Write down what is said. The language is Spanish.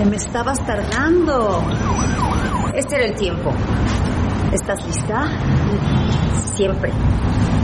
me estabas tardando. Este era el tiempo. ¿Estás lista? Siempre.